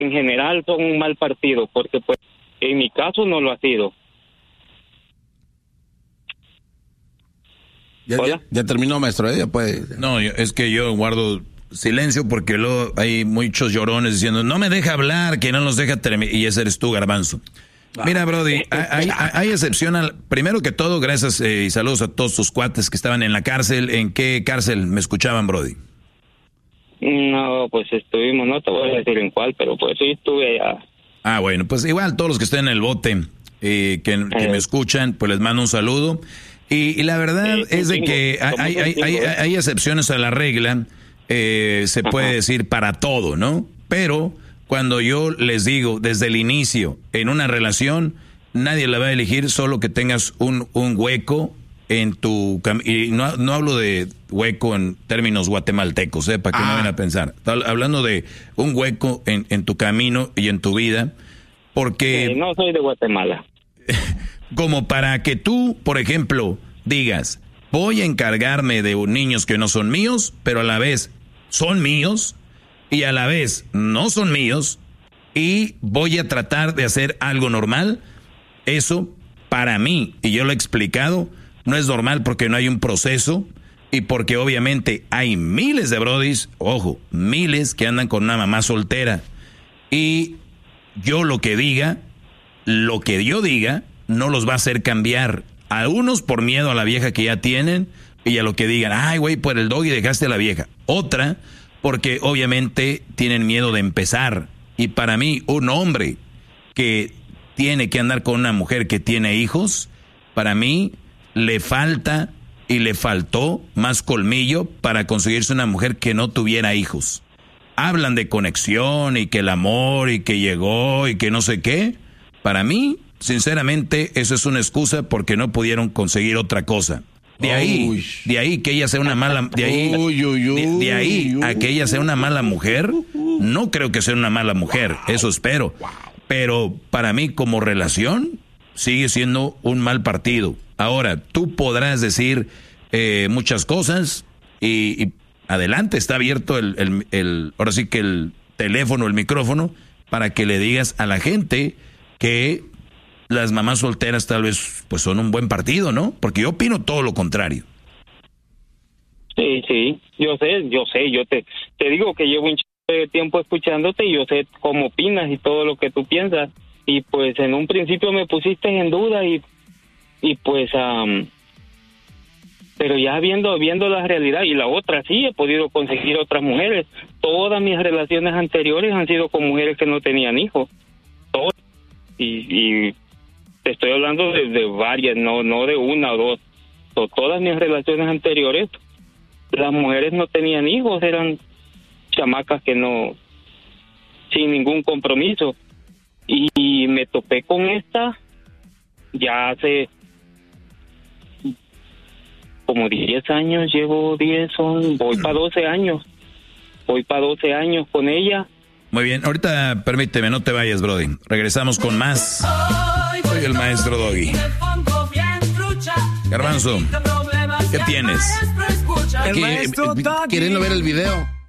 en general son un mal partido, porque pues en mi caso no lo ha sido. Ya terminó, maestro, ya puede. No, es que yo guardo silencio porque luego hay muchos llorones diciendo, no me deja hablar, que no nos deja terminar, y ese eres tú, Garbanzo. Mira, Brody, hay excepción primero que todo, gracias y saludos a todos tus cuates que estaban en la cárcel. ¿En qué cárcel me escuchaban, Brody? No, pues estuvimos, no te voy a decir en cuál, pero pues sí estuve allá. Ah, bueno, pues igual todos los que estén en el bote que me escuchan, pues les mando un saludo. Y la verdad es de que hay excepciones a la regla, se puede decir para todo, ¿no? Pero cuando yo les digo desde el inicio, en una relación, nadie la va a elegir, solo que tengas un hueco en tu... Y no hablo de hueco en términos guatemaltecos, para que no vayan a pensar. Hablando de un hueco en tu camino y en tu vida, porque... no soy de Guatemala. Como para que tú, por ejemplo, digas, voy a encargarme de niños que no son míos, pero a la vez son míos, y a la vez no son míos, y voy a tratar de hacer algo normal. Eso, para mí, y yo lo he explicado, no es normal porque no hay un proceso, y porque obviamente hay miles de brodis, ojo, miles que andan con una mamá soltera, y yo lo que yo diga, no los va a hacer cambiar. A unos por miedo a la vieja que ya tienen y a lo que digan, ay güey, por el doggy dejaste a la vieja. Otra, porque obviamente tienen miedo de empezar. Y para mí, un hombre que tiene que andar con una mujer que tiene hijos, para mí le falta y le faltó más colmillo para conseguirse una mujer que no tuviera hijos. Hablan de conexión y que el amor y que llegó y que no sé qué. Para mí, sinceramente, eso es una excusa porque no pudieron conseguir otra cosa. De ahí que ella sea una mala, de ahí a que ella sea una mala mujer, no creo que sea una mala mujer, eso espero. Pero para mí como relación sigue siendo un mal partido. Ahora, tú podrás decir muchas cosas y adelante, está abierto ahora sí que el teléfono, el micrófono, para que le digas a la gente que las mamás solteras tal vez pues son un buen partido, ¿no? Porque yo opino todo lo contrario. Sí, yo sé, yo te digo que llevo un de tiempo escuchándote y yo sé cómo opinas y todo lo que tú piensas, y pues en un principio me pusiste en duda y pues pero ya viendo la realidad y la otra, sí he podido conseguir otras mujeres. Todas mis relaciones anteriores han sido con mujeres que no tenían hijos, todas, y te estoy hablando de varias, no de una o dos. Todas mis relaciones anteriores, las mujeres no tenían hijos, eran chamacas que no, sin ningún compromiso. Y me topé con esta ya hace como 10 años, llevo 10, voy para 12 años. Voy para 12 años con ella. Muy bien, ahorita permíteme, no te vayas, Brody. Regresamos con más. Soy el maestro Doggy. Garbanzo, ¿qué tienes? Queriendo ver el video.